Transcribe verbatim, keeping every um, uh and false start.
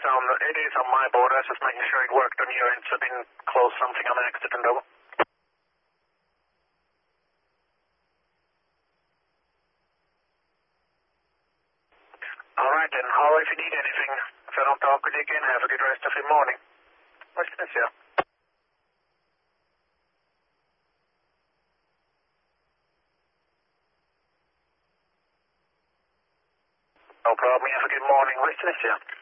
on it is on my board. I was just making sure it worked on your end, so I didn't close something on accident. Over. All right then. How if you need anything? If I don't talk with you again, have a good rest of your morning. What's this here? No problem. Have a good morning. What's this here?